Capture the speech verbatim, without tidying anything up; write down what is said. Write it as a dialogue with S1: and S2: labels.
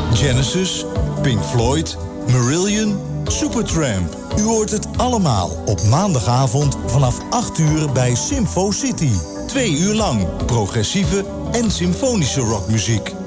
S1: Genesis, Pink Floyd, Marillion, Supertramp. U hoort het allemaal op maandagavond vanaf acht uur bij Symfo City. Twee uur lang progressieve en symfonische rockmuziek.